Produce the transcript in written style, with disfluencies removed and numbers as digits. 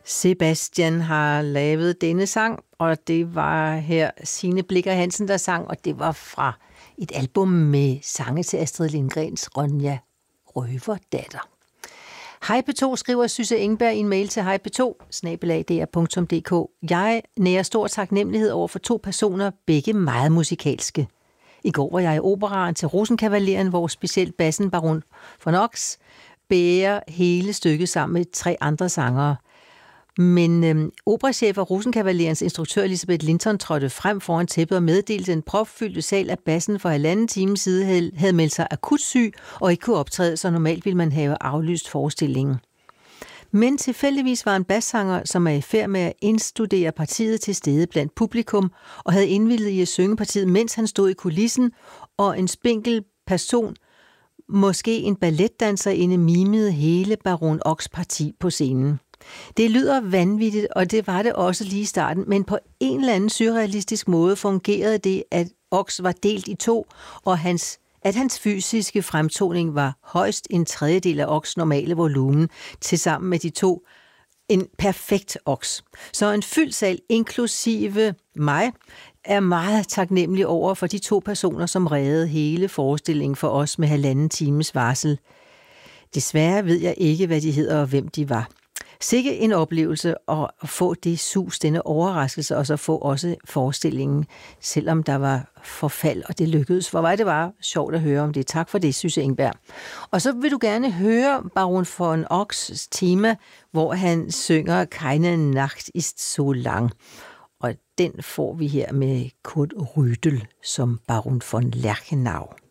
Sebastian har lavet denne sang, og det var her Signe Blicher Hansen, der sang, og det var fra et album med sange til Astrid Lindgrens Ronja Røverdatter. Hej P2, skriver Sysse Engberg i en mail til hejp2@dr.dk. Jeg nærer stor taknemmelighed over for 2 personer, begge meget musikalske. I går var jeg i operaen til Rosenkavaleren, hvor specielt bassen Baron von Ochs bærer hele stykket sammen med 3 andre sangere. Men operachef og Rosenkavalerens instruktør Elisabeth Linton trådte frem foran tæppet og meddelte den propfyldte sal, at bassen for 1,5 time siden havde meldt sig akut syg og ikke kunne optræde, så normalt ville man have aflyst forestillingen. Men tilfældigvis var en bassanger, som er i færd med at indstudere partiet til stede blandt publikum, og havde indvilliget i at synge partiet, mens han stod i kulissen, og en spinkel person, måske en balletdanserinde, mimede hele Baron Ochs parti på scenen. Det lyder vanvittigt, og det var det også lige i starten, men på en eller anden surrealistisk måde fungerede det, at Ochs var delt i 2, og at hans fysiske fremtoning var højst 1/3 af Ochs normale volumen, tilsammen med de 2 en perfekt Ochs. Så en fyldt sal, inklusive mig, er meget taknemmelig over for de 2 personer, som reddede hele forestillingen for os med 1,5 times varsel. Desværre ved jeg ikke, hvad de hedder og hvem de var. Sikke en oplevelse at få det sus, denne overraskelse, og så få også forestillingen, selvom der var forfald, og det lykkedes. Hvor var det bare sjovt at høre om det. Tak for det, Sysse Engberg. Og så vil du gerne høre Baron von Ochs tema, hvor han synger Keine Nacht ist so lang. Og den får vi her med Kurt Rydel som Baron von Lerchenau.